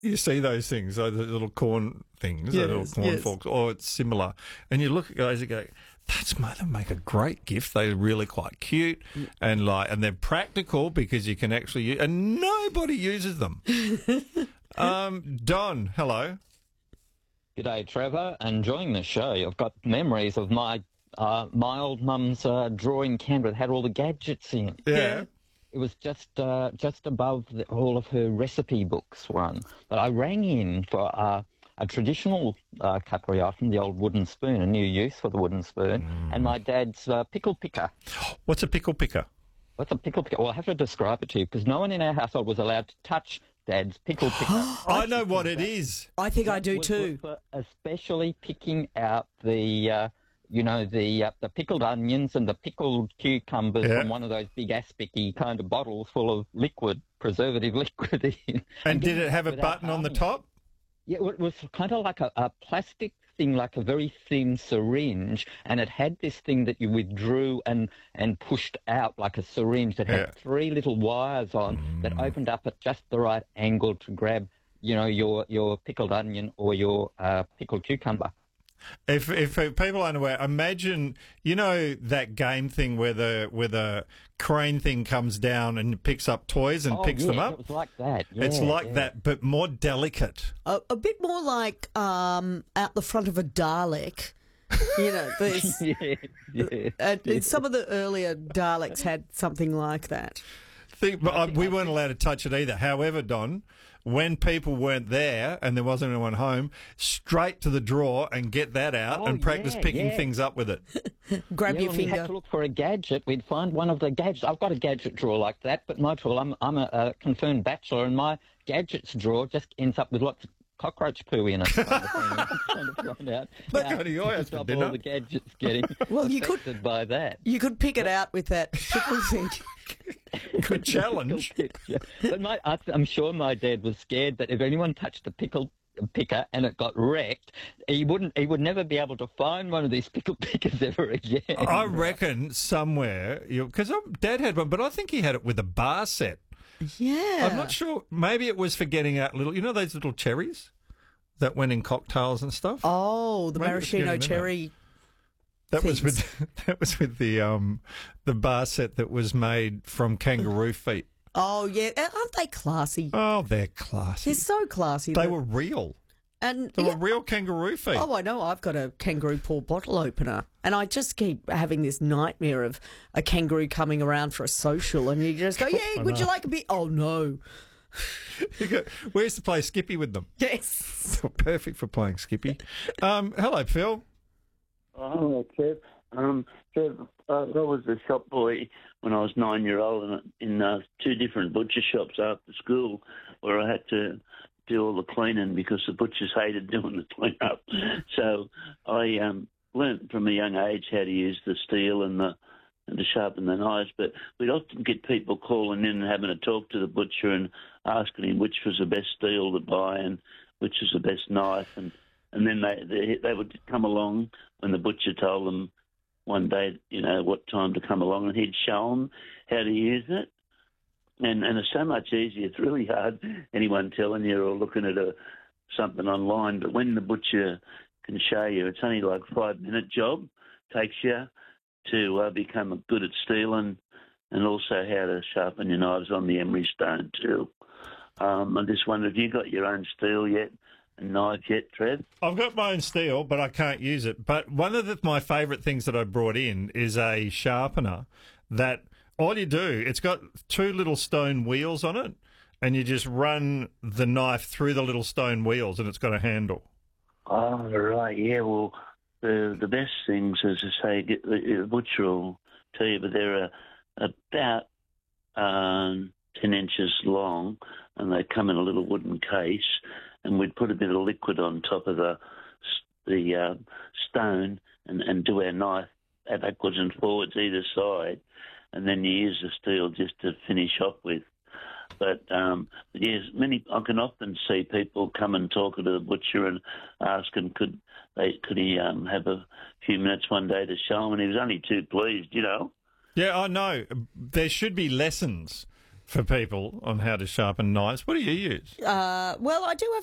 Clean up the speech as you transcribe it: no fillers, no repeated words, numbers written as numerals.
you see those things, those little corn things, those little corn forks, or it's similar. And you look at guys and go, they make a great gift. They're really quite cute and they're practical because you can actually use, and nobody uses them. Don, hello. G'day, Trevor. Enjoying the show. I've got memories of my old mum's drawer in Canberra that had all the gadgets in it. Yeah. It was just above all of her recipe books one. But I rang in for a traditional cutlery item, the old wooden spoon, a new use for the wooden spoon, and my dad's pickle picker. What's a pickle picker? What's a pickle picker? Well, I have to describe it to you because no one in our household was allowed to touch Dad's pickle picker. I know what it is. I think I do too. Especially picking out the pickled onions and the pickled cucumbers from one of those big aspicy kind of bottles full of preservative liquid. And did it have a button on the top? Yeah, it was kind of like a plastic thing, like a very thin syringe, and it had this thing that you withdrew and pushed out like a syringe that had three little wires on that opened up at just the right angle to grab, your pickled onion or your pickled cucumber. If people aren't aware, imagine that game thing where the crane thing comes down and picks up toys and picks them up. It was like that. Yeah, it's like that, but more delicate. A bit more like out the front of a Dalek. Some of the earlier Daleks had something like that. We weren't allowed to touch it either. However, Don, when people weren't there and there wasn't anyone home, straight to the drawer and get that out and practice picking things up with it. Grab your when finger. We had to look for a gadget. We'd find one of the gadgets. I've got a gadget drawer like that, but my tool, I'm a confirmed bachelor, and my gadgets drawer just ends up with lots of cockroach poo in it. Trying to find out go to your house for dinner. All the gadgets getting affected by that. You could pick it out with that pickle thing. Good challenge. But I'm sure my dad was scared that if anyone touched the pickle picker and it got wrecked, he would never be able to find one of these pickle pickers ever again. I reckon somewhere, because Dad had one, but I think he had it with a bar set. Yeah. I'm not sure. Maybe it was for getting out those little cherries that went in cocktails and stuff? Oh, the maraschino cherry. That was with the bar set that was made from kangaroo feet. Oh yeah, aren't they classy? Oh, they're classy. They're so classy. They were real. And they were real kangaroo feet. Oh, I know. I've got a kangaroo paw bottle opener, and I just keep having this nightmare of a kangaroo coming around for a social, and you just go, "Yeah, would you like a bit?" Oh no. We used to play Skippy with them. Yes. Perfect for playing Skippy. Hello, Phil. Oh, Trev. Trev, I was a shop boy when I was 9-year-old in two different butcher shops after school where I had to do all the cleaning because the butchers hated doing the clean-up. So I learnt from a young age how to use the steel and to sharpen the knives, but we'd often get people calling in and having a talk to the butcher and asking him which was the best steel to buy and which was the best knife, and then they would come along when the butcher told them one day, what time to come along, and he'd show them how to use it. And it's so much easier. It's really hard anyone telling you or looking at something online, but when the butcher can show you, it's only like a 5-minute job. Takes you to become good at steeling and also how to sharpen your knives on the emery stone too. I just wonder, have you got your own steel yet and knife yet, Trev? I've got my own steel, but I can't use it. But one of my favourite things that I brought in is a sharpener that all you do, it's got 2 little stone wheels on it, and you just run the knife through the little stone wheels, and it's got a handle. Oh, right, yeah, well, the best things, as I say, the butcher will tell you, but they're about 10 inches long, and they come in a little wooden case, and we'd put a bit of liquid on top of the stone and do our knife backwards and forwards either side, and then you use the steel just to finish off with. But yes, I can often see people come and talk to the butcher and asking could he have a few minutes one day to show him, and he was only too pleased, Yeah, I know. There should be lessons for people on how to sharpen knives. What do you use? Well, I do have